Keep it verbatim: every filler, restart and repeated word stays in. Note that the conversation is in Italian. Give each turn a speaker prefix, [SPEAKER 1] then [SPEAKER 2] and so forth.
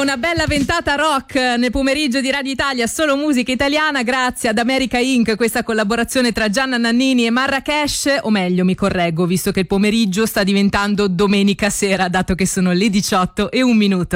[SPEAKER 1] una bella ventata rock nel pomeriggio di Radio Italia, solo musica italiana, grazie ad America Incorporated, questa collaborazione tra Gianna Nannini e Marracash, o meglio mi correggo visto che il pomeriggio sta diventando domenica sera, dato che sono le diciotto e un minuto.